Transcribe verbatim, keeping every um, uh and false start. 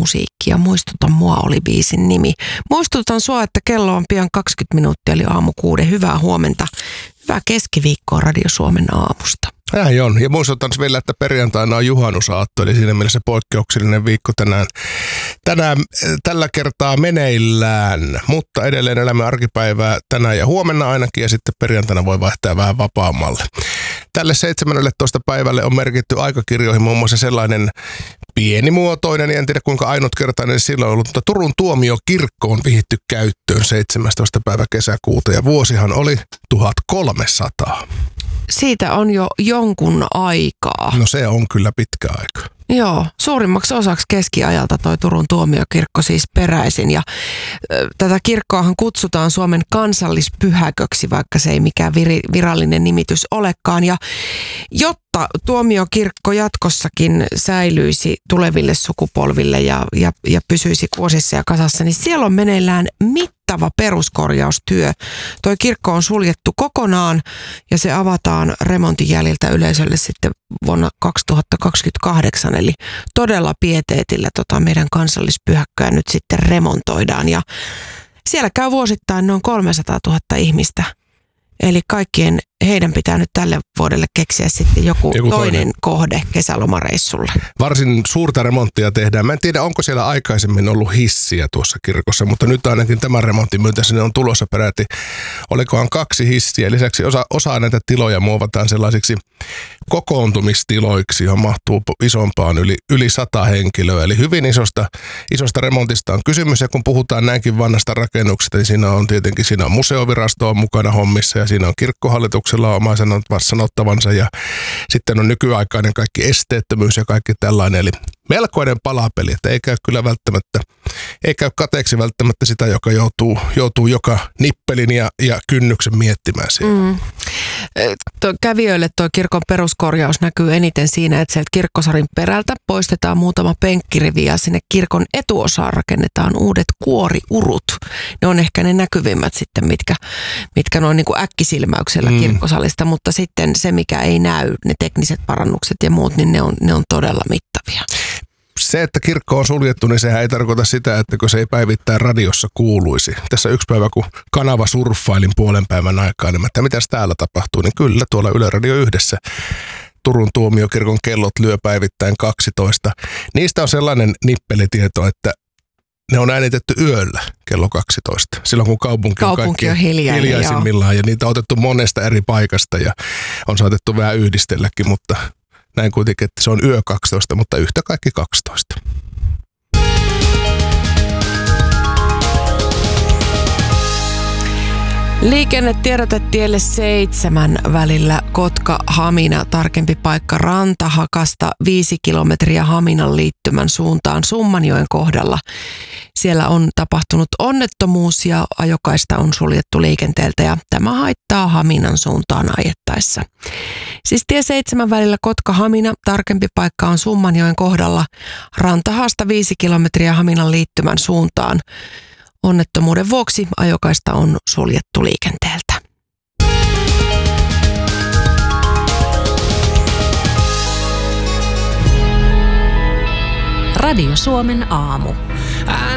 musiikkia. Muistuta mua oli biisin nimi. Muistutan sua, että kello on pian kaksikymmentä minuuttia, eli aamu kuuden. Hyvää huomenta. Hyvää keskiviikkoa Radio Suomen aamusta. Näin on. Ja muistutan vielä, että perjantaina on juhannusaatto, eli siinä mielessä poikkeuksellinen viikko tänään, tänään tällä kertaa meneillään. Mutta edelleen elämme arkipäivää tänään ja huomenna ainakin, ja sitten perjantaina voi vaihtaa vähän vapaammalle. Tälle seitsemännelletoista päivälle on merkitty aikakirjoihin muun muassa sellainen pienimuotoinen, en tiedä kuinka ainutkertainen silloin on ollut, mutta Turun tuomiokirkko on vihitty käyttöön seitsemästoista päivä kesäkuuta, ja vuosihan oli tuhatkolmesataa. Siitä on jo jonkun aikaa. No se on kyllä pitkä aika. Joo, suurimmaksi osaksi keskiajalta toi Turun tuomiokirkko siis peräisin. Ja ö, tätä kirkkoahan kutsutaan Suomen kansallispyhäköksi, vaikka se ei mikään viri, virallinen nimitys olekaan. Ja jotta tuomiokirkko jatkossakin säilyisi tuleville sukupolville ja, ja, ja pysyisi kuosissa ja kasassa, niin siellä on meneillään mittava peruskorjaustyö. Toi kirkko on suljettu kokonaan ja se avataan remontin jäljiltä yleisölle sitten vuonna kaksituhattakaksikymmentäkahdeksan. Eli todella pieteetillä tota meidän kansallispyhäkköä nyt sitten remontoidaan. Ja siellä käy vuosittain noin kolmesataatuhatta ihmistä. Eli kaikkien heidän pitää nyt tälle vuodelle keksiä sitten joku, joku toinen, toinen kohde kesälomareissulle. Varsin suurta remonttia tehdään. Mä en tiedä, onko siellä aikaisemmin ollut hissiä tuossa kirkossa, mutta nyt ainakin tämän remontin myötä sinne on tulossa peräti. Olikohan kaksi hissiä. Lisäksi osa, osa näitä tiloja muovataan sellaisiksi kokoontumistiloiksi, johon mahtuu isompaan yli, yli sata henkilöä. Eli hyvin isosta, isosta remontista on kysymys. Ja kun puhutaan näinkin vanhasta rakennuksesta, niin siinä on tietenkin siinä on museovirasto on mukana hommissa ja siinä on kirkkohallitus on oma sanottavansa ja sitten on nykyaikainen kaikki esteettömyys ja kaikki tällainen. Eli melkoinen palapeli, että ei käy kyllä välttämättä, ei käy kateeksi välttämättä sitä, joka joutuu, joutuu joka nippelin ja, ja kynnyksen miettimään siellä. Mm. Tuo kävijöille tuo kirkon peruskorjaus näkyy eniten siinä, että sieltä kirkkosarin perältä poistetaan muutama penkkirivi ja sinne kirkon etuosaan rakennetaan uudet kuoriurut. Ne on ehkä ne näkyvimmät sitten, mitkä, mitkä noin niin kuin äkkisilmäyksellä mm. kirkkosalista, mutta sitten se, mikä ei näy, ne tekniset parannukset ja muut, niin ne on, ne on todella mittavia. Se, että kirkko on suljettu, niin sehän ei tarkoita sitä, että kun se ei päivittäin radiossa kuuluisi. Tässä yksi päivä, kun kanava surffailin puolen päivän aikaa, niin mä että mitäs täällä tapahtuu, niin kyllä tuolla Yle Radio yhdessä Turun tuomiokirkon kellot lyö päivittäin kaksitoista. Niistä on sellainen nippelitieto, että ne on äänitetty yöllä kello kaksitoista, silloin kun kaupunki, kaupunki on, on hiljainen, hiljaisimmillaan. Ja niitä on otettu monesta eri paikasta ja on saatettu vähän yhdistelläkin, mutta näin kuitenkin, että se on yö kaksitoista, mutta yhtä kaikki kaksitoista. Liikennetiedote tielle seitsemän välillä Kotka-Hamina, tarkempi paikka Rantahakasta, viisi kilometriä Haminan liittymän suuntaan Summanjoen kohdalla. Siellä on tapahtunut onnettomuus ja ajokaista on suljettu liikenteeltä ja tämä haittaa Haminan suuntaan ajettaessa. Siis tie seitsemän välillä Kotka-Hamina, tarkempi paikka on Summanjoen kohdalla Rantahasta viisi kilometriä Haminan liittymän suuntaan. Onnettomuuden vuoksi ajokaista on suljettu liikenteeltä. Radio Suomen aamu.